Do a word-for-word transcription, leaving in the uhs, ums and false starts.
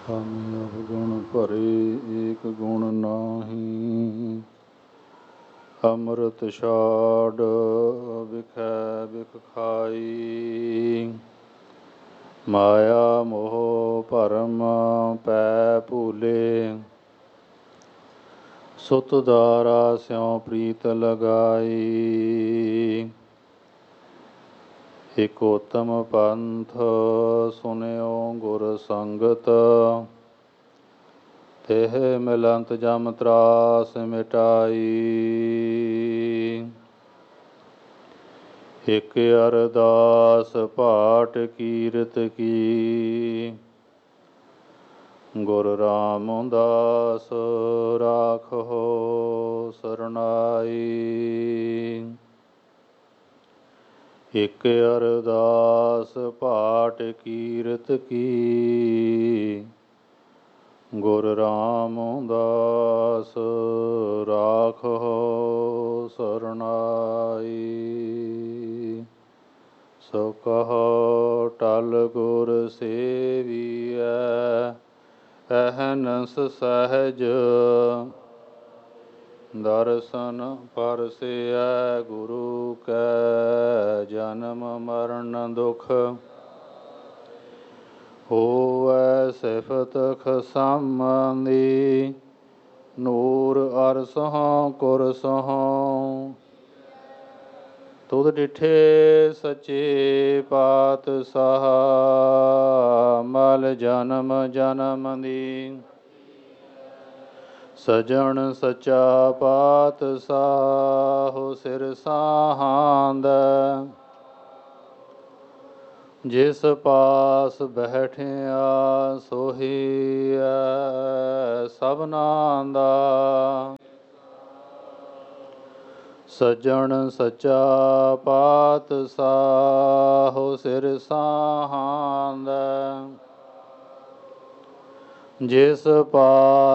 ਹਮੇ ਅਵਗੁਣ ਭਰੇ ਏਕ ਗੁਣ ਨਾਹੀ। ਅੰਮ੍ਰਿਤ ਛਾੜ ਵਿਖੈ ਵਿਖ ਖਾਈ। ਮਾਇਆ ਮੋਹ ਭਰਮ ਪੈ ਭੂਲੇ। ਸੁਤ ਦਾਰਾ ਸਿਉ ਪ੍ਰੀਤ ਲਗਾਈ। ਇਕ ਉਤਮ ਪੰਥ ਸੁਨਿਓ ਗੁਰ ਸੰਗਤ। ਤਿਹ ਮਿਲੰਤ ਜਮ ਤਰਾਸ ਮਿਟਾਈ। ਇਕ ਅਰਦਾਸ ਪਾਟ ਕੀਰਤ ਕੀ। ਗੁਰ ਰਾਮਦਾਸ ਰਾਖੋ ਸਰਨਾਈ। ਇਕ ਅਰਦਾਸ ਪਾਟ ਕੀਰਤ ਕੀ। ਗੁਰ ਰਾਮਦਾਸ ਰਾਖੋ ਸਰਨਾਈ। ਸੋ ਕਹੋ ਟਲ ਗੁਰ ਸੇਵੀਐ। ਅਹਨਸ ਸਹਿਜ ਦਰਸ਼ਨ ਪਰਸੈ ਗੁਰੂ ਕੈ। ਜਨਮ ਮਰਨ ਦੁਖ ਹੋਵੈ ਸਿਫਤ ਖਸਮੀ। ਨੂਰ ਅਰਸਹੁ ਕੁਰਸਹੁ ਤੁਧ ਡਿਠੇ ਸੱਚੇ ਪਾਤਸ਼ਾਹ। ਮਲ ਜਨਮ ਜਨਮ ਦੀ ਸਜਣ ਸੱਚਾ ਪਾਤਸ਼ਾਹ। ਸਿਰ ਸਾਹਾਂਦ ਜਿਸ ਪਾਸ ਬੈਠਿਆ ਸੋਹੀਐ ਸਭਨਾ ਦਾ। ਸੱਜਣ ਸੱਚਾ ਪਾਤਸ਼ਾਹ ਸਿਰ ਸਾਹਾਂਦ ਜਿਸ ਪਾਸ